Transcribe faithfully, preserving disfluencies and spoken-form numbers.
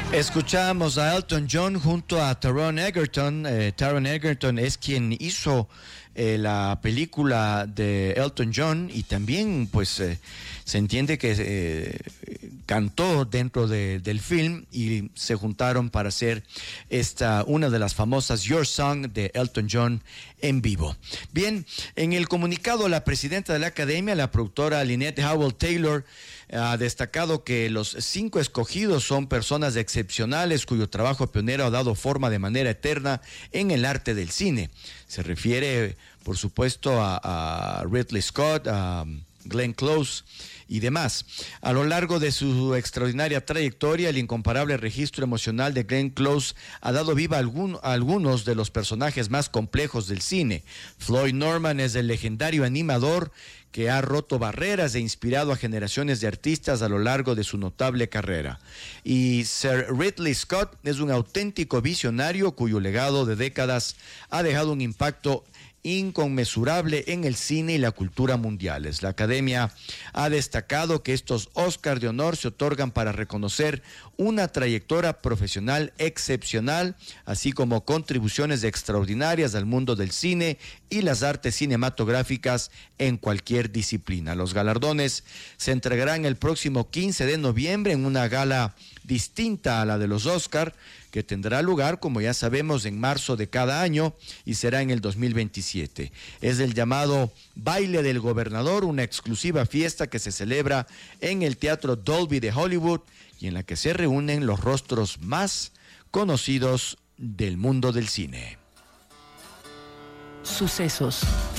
Escuchamos a Elton John junto a Taron Egerton. Eh, Taron Egerton es quien hizo eh, la película de Elton John y también pues eh, se entiende que eh, cantó dentro de, del film y se juntaron para hacer esta, una de las famosas Your Song de Elton John en vivo. Bien, en el comunicado la presidenta de la Academia, la productora Lynette Howell Taylor, ha destacado que los cinco escogidos son personas excepcionales cuyo trabajo pionero ha dado forma de manera eterna en el arte del cine. Se refiere, por supuesto, a, a Ridley Scott, a Glenn Close y demás. A lo largo de su extraordinaria trayectoria, el incomparable registro emocional de Glenn Close ha dado vida a, algún, a algunos de los personajes más complejos del cine. Floyd Norman es el legendario animador que ha roto barreras e inspirado a generaciones de artistas a lo largo de su notable carrera. Y Sir Ridley Scott es un auténtico visionario cuyo legado de décadas ha dejado un impacto inconmensurable en el cine y la cultura mundiales. La Academia ha destacado que estos Oscars de honor se otorgan para reconocer una trayectoria profesional excepcional, así como contribuciones extraordinarias al mundo del cine y las artes cinematográficas en cualquier disciplina. Los galardones se entregarán el próximo quince de noviembre en una gala distinta a la de los Oscar, que tendrá lugar, como ya sabemos, en marzo de cada año y será en el dos mil veintisiete. Es el llamado Baile del Gobernador, una exclusiva fiesta que se celebra en el Teatro Dolby de Hollywood y en la que se reúnen los rostros más conocidos del mundo del cine. Sucesos.